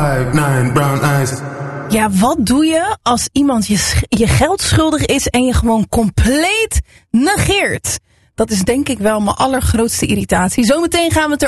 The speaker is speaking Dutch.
5'9", brown eyes. Ja, wat doe je als iemand je geld schuldig is en je gewoon compleet negeert? Dat is denk ik wel mijn allergrootste irritatie. Zometeen gaan we het